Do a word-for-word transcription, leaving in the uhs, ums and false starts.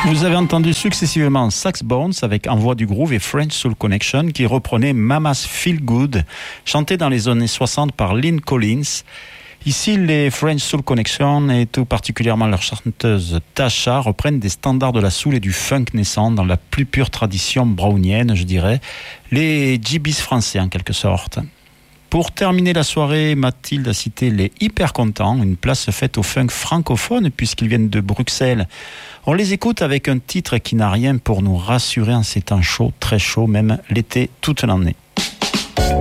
Vous avez entendu successivement Sax Bones avec Envoi du Groove et French Soul Connection qui reprenait Mama's Feel Good, chanté dans les années soixante par Lynn Collins. Ici, les French Soul Connection et tout particulièrement leur chanteuse Tasha reprennent des standards de la soul et du funk naissant dans la plus pure tradition brownienne, je dirais, les G B's français en quelque sorte. Pour terminer la soirée, Mathilde a cité les Hyper Contents, une place faite au funk francophone puisqu'ils viennent de Bruxelles. On les écoute avec un titre qui n'a rien pour nous rassurer en ces temps chauds, très chauds, même l'été toute l'année.